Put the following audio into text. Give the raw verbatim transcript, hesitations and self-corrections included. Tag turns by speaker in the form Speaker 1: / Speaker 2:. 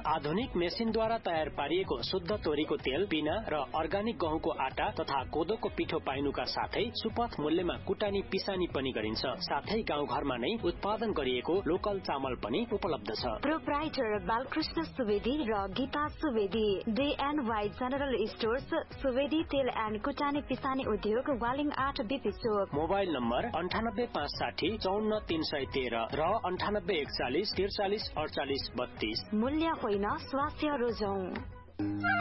Speaker 1: आधुनिक मेसिनद्वारा तयार पारिएको शुद्ध तोरीको तेल, पिना र अर्गानिक गहुँको आटा तथा कोदोको पिठो पाइनुका साथै सुपथ मूल्यमा कुटानी पिसानी पनि गरिन्छ। साथै गाउँघरमा नै उत्पादन गरिएको लोकल चामल पनि उपलब्ध छ।
Speaker 2: प्रोप्राइटर बालकृष्ण सुवेदी र Gita Subedi, day and why general stores, Subedi तेल एन्ड कुटानी पिसानी उद्योग, वालिङ आठ बिपी चोक।
Speaker 1: मोबाइल नम्बर अन्ठानब्बे पाँच साठी चौन्न तीन सय तेह्र र अन्ठानब्बे एकचालिस त्रिचालिस अडचालिस बत्तीस।
Speaker 2: मूल्य होइन, स्वास्थ्य रोजौं।